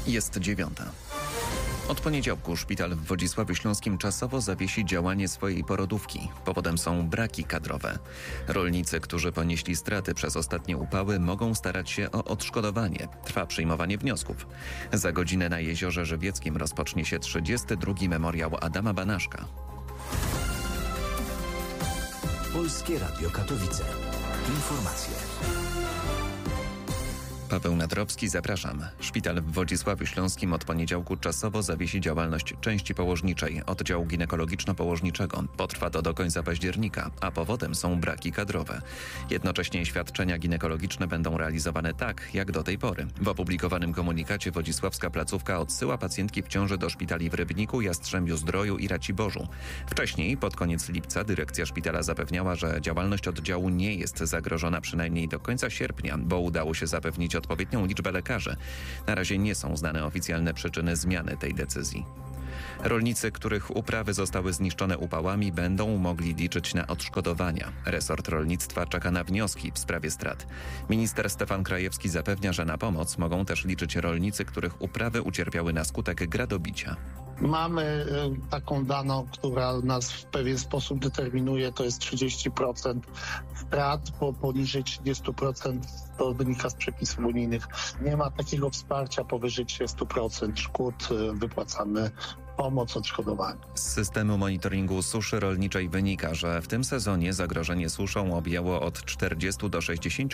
Jest 9. Od poniedziałku szpital w Wodzisławiu Śląskim czasowo zawiesi działanie swojej porodówki. Powodem są braki kadrowe. Rolnicy, którzy ponieśli straty przez ostatnie upały, mogą starać się o odszkodowanie. Trwa przyjmowanie wniosków. Za godzinę na Jeziorze Żywieckim rozpocznie się 32. memoriał Adama Banaszka. Polskie Radio Katowice. Informacje. Paweł Nadrowski, zapraszam. Szpital w Wodzisławiu Śląskim od poniedziałku czasowo zawiesi działalność części położniczej oddziału ginekologiczno-położniczego. Potrwa to do końca października, a powodem są braki kadrowe. Jednocześnie świadczenia ginekologiczne będą realizowane tak, jak do tej pory. W opublikowanym komunikacie wodzisławska placówka odsyła pacjentki w ciąży do szpitali w Rybniku, Jastrzębiu-Zdroju i Raciborzu. Wcześniej, pod koniec lipca, dyrekcja szpitala zapewniała, że działalność oddziału nie jest zagrożona przynajmniej do końca sierpnia, bo udało się zapewnić odpowiednią liczbę lekarzy. Na razie nie są znane oficjalne przyczyny zmiany tej decyzji. Rolnicy, których uprawy zostały zniszczone upałami, będą mogli liczyć na odszkodowania. Resort rolnictwa czeka na wnioski w sprawie strat. Minister Stefan Krajewski zapewnia, że na pomoc mogą też liczyć rolnicy, których uprawy ucierpiały na skutek gradobicia. Mamy taką daną, która nas w pewien sposób determinuje, to jest 30% strat, poniżej 30% to wynika z przepisów unijnych. Nie ma takiego wsparcia powyżej 30% szkód, wypłacamy pomoc, odszkodowanie. Z systemu monitoringu suszy rolniczej wynika, że w tym sezonie zagrożenie suszą objęło od 40 do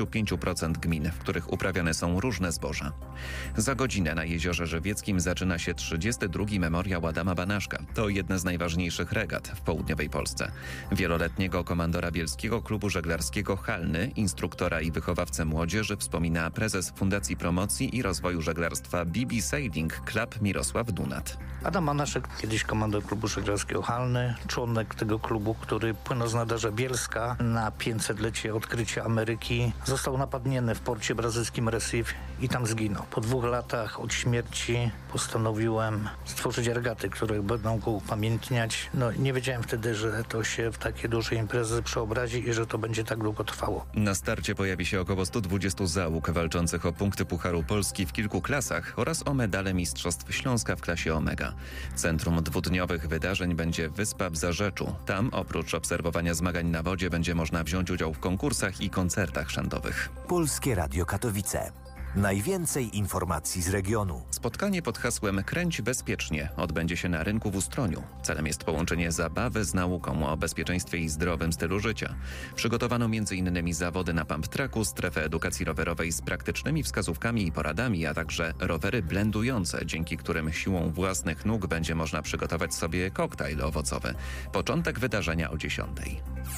65% gmin, w których uprawiane są różne zboża. Za godzinę na Jeziorze Żywieckim zaczyna się 32. memoriał Adama Banaszka. To jedna z najważniejszych regat w południowej Polsce. Wieloletniego komandora Bielskiego Klubu Żeglarskiego Halny, instruktora i wychowawcę młodzieży wspomina prezes Fundacji Promocji i Rozwoju Żeglarstwa BB Sailing Club Mirosław Dunat. Adam Banaszek, kiedyś komandor Klubu Żeglarskiego Halny, członek tego klubu, który płynął z Nadarza Bielska na 500-lecie odkrycia Ameryki, został napadnięty w porcie brazylijskim Recife i tam zginął. Po 2 latach od śmierci postanowiłem stworzyć regaty, które będą go upamiętniać. Nie wiedziałem wtedy, że to się w takie duże imprezy przeobrazi i że to będzie tak długo trwało. Na starcie pojawi się około 120 załóg walczących o punkty Pucharu Polski w kilku klasach oraz o medale Mistrzostw Śląska w klasie Omega. Centrum 2-dniowych wydarzeń będzie wyspa w Zarzeczu. Tam oprócz obserwowania zmagań na wodzie będzie można wziąć udział w konkursach i koncertach szantowych. Polskie Radio Katowice. Najwięcej informacji z regionu. Spotkanie pod hasłem Kręć bezpiecznie odbędzie się na rynku w Ustroniu. Celem jest połączenie zabawy z nauką o bezpieczeństwie i zdrowym stylu życia. Przygotowano m.in. zawody na pump tracku, strefę edukacji rowerowej z praktycznymi wskazówkami i poradami, a także rowery blendujące, dzięki którym siłą własnych nóg będzie można przygotować sobie koktajl owocowy. Początek wydarzenia o 10:00.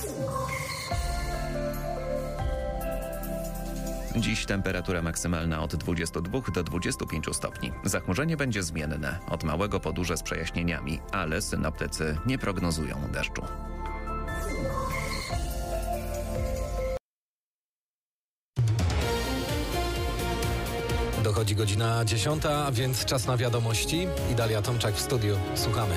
Dziś temperatura maksymalna od 22 do 25 stopni. Zachmurzenie będzie zmienne, od małego po duże z przejaśnieniami, ale synoptycy nie prognozują deszczu. Dochodzi godzina 10, więc czas na wiadomości. I Dalia Tomczak w studiu. Słuchamy.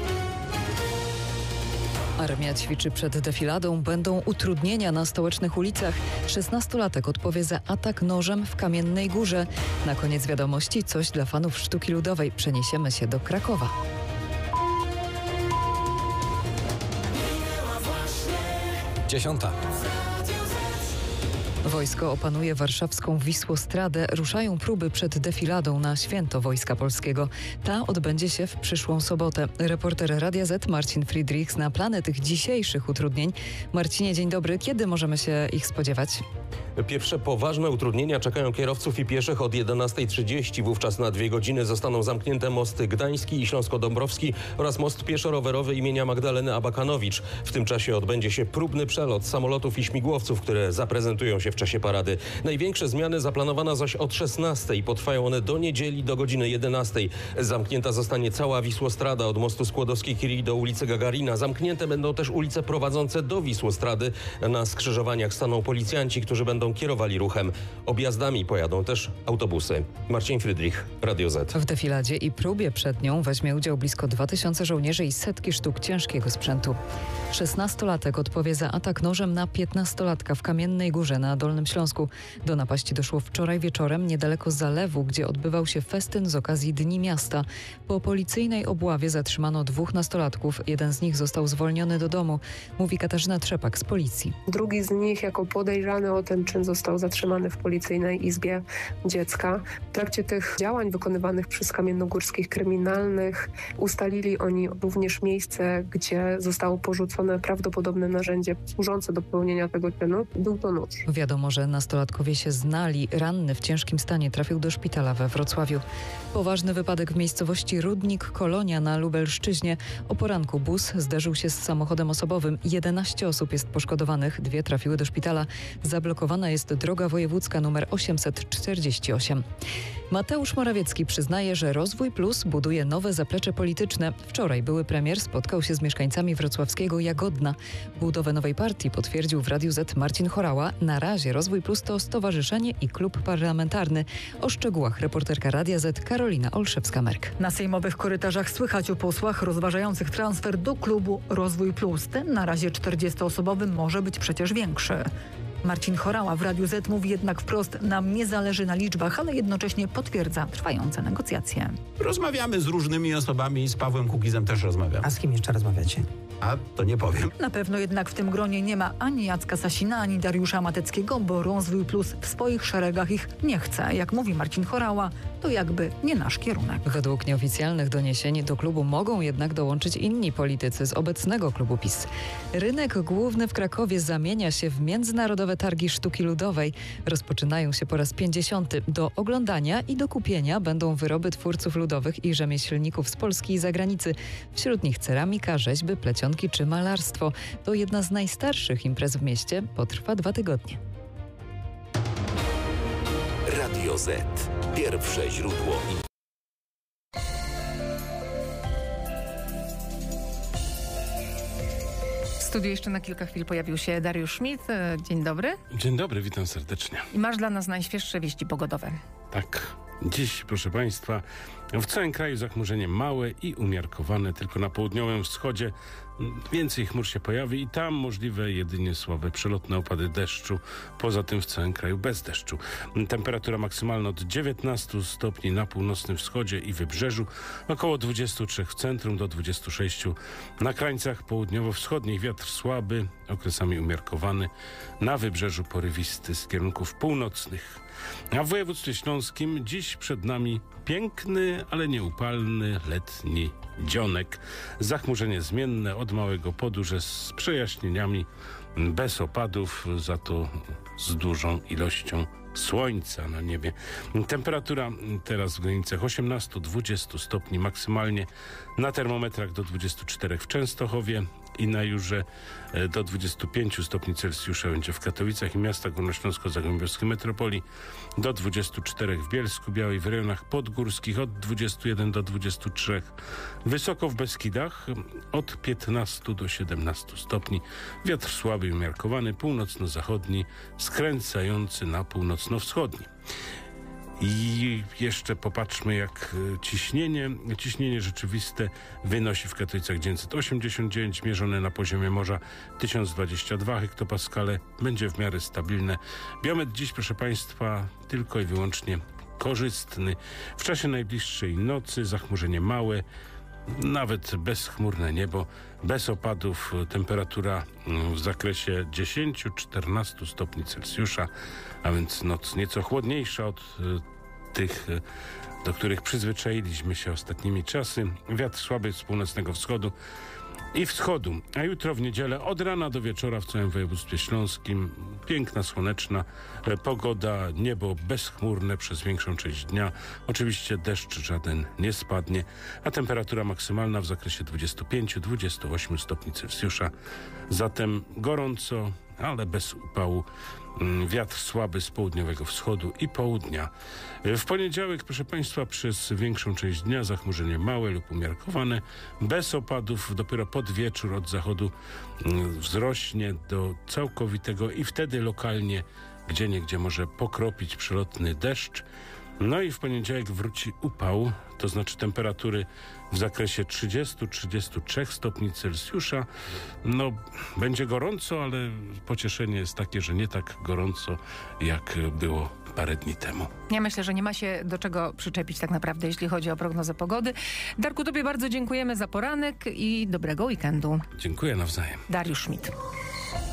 Armia ćwiczy przed defiladą, będą utrudnienia na stołecznych ulicach. 16-latek odpowie za atak nożem w Kamiennej Górze. Na koniec wiadomości coś dla fanów sztuki ludowej. Przeniesiemy się do Krakowa. Dziesiąta. Wojsko opanuje warszawską Wisłostradę. Ruszają próby przed defiladą na Święto Wojska Polskiego. Ta odbędzie się w przyszłą sobotę. Reporter Radia Z Marcin Friedrich zna plany tych dzisiejszych utrudnień. Marcinie, dzień dobry. Kiedy możemy się ich spodziewać? Pierwsze poważne utrudnienia czekają kierowców i pieszych od 11:30. Wówczas na 2 godziny zostaną zamknięte mosty Gdański i Śląsko-Dąbrowski oraz most pieszo-rowerowy imienia Magdaleny Abakanowicz. W tym czasie odbędzie się próbny przelot samolotów i śmigłowców, które zaprezentują się w czasie parady. Największe zmiany zaplanowano zaś od 16:00. Potrwają one do niedzieli do godziny 11:00. Zamknięta zostanie cała Wisłostrada od mostu Skłodowskiej-Curie do ulicy Gagarina. Zamknięte będą też ulice prowadzące do Wisłostrady. Na skrzyżowaniach staną policjanci, którzy będą będą kierowali ruchem. Objazdami pojadą też autobusy. Marcin Friedrich, Radio Z. W defiladzie i próbie przed nią weźmie udział blisko 2000 żołnierzy i setki sztuk ciężkiego sprzętu. 16-latek odpowie za atak nożem na 15-latka w Kamiennej Górze na Dolnym Śląsku. Do napaści doszło wczoraj wieczorem niedaleko Zalewu, gdzie odbywał się festyn z okazji Dni Miasta. Po policyjnej obławie zatrzymano 2 nastolatków. Jeden z nich został zwolniony do domu, mówi Katarzyna Trzepak z policji. Drugi z nich jako podejrzany o ten czyn został zatrzymany w policyjnej izbie dziecka. W trakcie tych działań wykonywanych przez kamiennogórskich kryminalnych ustalili oni również miejsce, gdzie zostało porzucone prawdopodobne narzędzie służące do popełnienia tego czynu. Był to nóż. Wiadomo, że nastolatkowie się znali. Ranny w ciężkim stanie trafił do szpitala we Wrocławiu. Poważny wypadek w miejscowości Rudnik Kolonia na Lubelszczyźnie. O poranku bus zderzył się z samochodem osobowym. 11 osób jest poszkodowanych, 2 trafiły do szpitala. Zablokowana jest droga wojewódzka nr 848. Mateusz Morawiecki przyznaje, że Rozwój Plus buduje nowe zaplecze polityczne. Wczoraj były premier spotkał się z mieszkańcami wrocławskiego Jagodna. Budowę nowej partii potwierdził w Radiu Z Marcin Chorała. Na razie Rozwój Plus to stowarzyszenie i klub parlamentarny. O szczegółach reporterka Radia Z Karolina Olszewska-Merk. Na sejmowych korytarzach słychać o posłach rozważających transfer do klubu Rozwój Plus. Ten na razie 40-osobowy może być przecież większy. Marcin Chorała w Radiu Z mówi jednak wprost, nam nie zależy na liczbach, ale jednocześnie potwierdza trwające negocjacje. Rozmawiamy z różnymi osobami, z Pawłem Kukizem też rozmawiam. A z kim jeszcze rozmawiacie? A to nie powiem. Na pewno jednak w tym gronie nie ma ani Jacka Sasina, ani Dariusza Mateckiego, bo Rozwój Plus w swoich szeregach ich nie chce. Jak mówi Marcin Chorała, to jakby nie nasz kierunek. Według nieoficjalnych doniesień do klubu mogą jednak dołączyć inni politycy z obecnego klubu PiS. Rynek główny w Krakowie zamienia się w Międzynarodowe Targi Sztuki Ludowej. Rozpoczynają się po raz 50. Do oglądania i do kupienia będą wyroby twórców ludowych i rzemieślników z Polski i zagranicy. Wśród nich ceramika, rzeźby, plecionki czy malarstwo. To jedna z najstarszych imprez w mieście. Potrwa 2 tygodnie. Radio Z. Pierwsze źródło. W studiu jeszcze na kilka chwil pojawił się Dariusz Schmidt. Dzień dobry. Dzień dobry, witam serdecznie. I masz dla nas najświeższe wieści pogodowe. Tak. Dziś, proszę Państwa, w całym kraju zachmurzenie małe i umiarkowane. Tylko na południowym wschodzie więcej chmur się pojawi i tam możliwe jedynie słabe przelotne opady deszczu. Poza tym w całym kraju bez deszczu. Temperatura maksymalna od 19 stopni na północnym wschodzie i wybrzeżu, około 23 w centrum do 26 na krańcach południowo-wschodnich. Wiatr słaby, okresami umiarkowany, na wybrzeżu porywisty z kierunków północnych. A w województwie śląskim dziś przed nami piękny, ale nieupalny letni dzionek. Zachmurzenie zmienne od małego podórze z przejaśnieniami, bez opadów, za to z dużą ilością słońca na niebie. Temperatura teraz w granicach 18-20 stopni maksymalnie, na termometrach do 24 w Częstochowie i na Jurze do 25 stopni Celsjusza będzie w Katowicach i miastach górnośląsko-zagłębiowskiej metropolii, do 24 w Bielsku Białej, w rejonach podgórskich od 21 do 23, wysoko w Beskidach od 15 do 17 stopni, wiatr słaby i umiarkowany, północno-zachodni, skręcający na północno-wschodni. I jeszcze popatrzmy, jak ciśnienie rzeczywiste wynosi w Katowicach 989, mierzone na poziomie morza 1022 hektopaskale, będzie w miarę stabilne. Biometr dziś, proszę Państwa, tylko i wyłącznie korzystny. W czasie najbliższej nocy zachmurzenie małe, nawet bezchmurne niebo, bez opadów, temperatura w zakresie 10-14 stopni Celsjusza, a więc noc nieco chłodniejsza od tych, do których przyzwyczailiśmy się ostatnimi czasy. Wiatr słaby z północnego wschodu i wschodu, a jutro w niedzielę od rana do wieczora w całym województwie śląskim piękna, słoneczna pogoda, niebo bezchmurne przez większą część dnia. Oczywiście deszcz żaden nie spadnie, a temperatura maksymalna w zakresie 25-28 stopni Celsjusza. Zatem gorąco, ale bez upału. Wiatr słaby z południowego wschodu i południa. W poniedziałek, proszę Państwa, przez większą część dnia zachmurzenie małe lub umiarkowane, bez opadów, dopiero pod wieczór od zachodu wzrośnie do całkowitego i wtedy lokalnie Gdzieniegdzie może pokropić przelotny deszcz. No i w poniedziałek wróci upał, to znaczy temperatury w zakresie 30-33 stopni Celsjusza. No, będzie gorąco, ale pocieszenie jest takie, że nie tak gorąco, jak było parę dni temu. Ja myślę, że nie ma się do czego przyczepić tak naprawdę, jeśli chodzi o prognozę pogody. Darku, tobie bardzo dziękujemy za poranek i dobrego weekendu. Dziękuję nawzajem. Dariusz Schmidt.